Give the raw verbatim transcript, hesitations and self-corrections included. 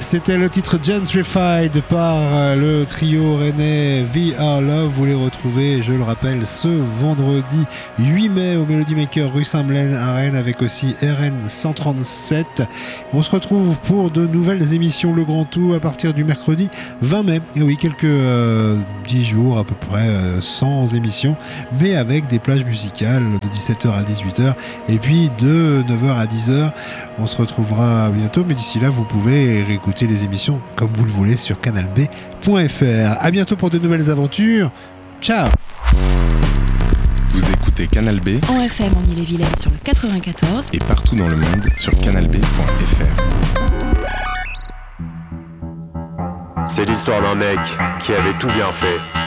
C'était le titre Gentrified par le trio rennais V R Love. Vous les retrouvez, je le rappelle, ce vendredi huit mai au Melody Maker rue Saint-Blaise à Rennes avec aussi R N cent trente-sept. On se retrouve pour de nouvelles émissions Le Grand Tout à partir du mercredi vingt mai. Et oui, quelques euh, dix jours à peu près euh, sans émission, mais avec des plages musicales de dix-sept heures à dix-huit heures et puis de neuf heures à dix heures. On se retrouvera bientôt, mais d'ici là, vous pouvez réécouter les émissions comme vous le voulez sur canal b point f r. À bientôt pour de nouvelles aventures. Ciao. Vous écoutez Canal B en F M en Ille-et-Vilaine sur le quatre-vingt-quatorze et partout dans le monde sur canal b point f r. C'est l'histoire d'un mec qui avait tout bien fait,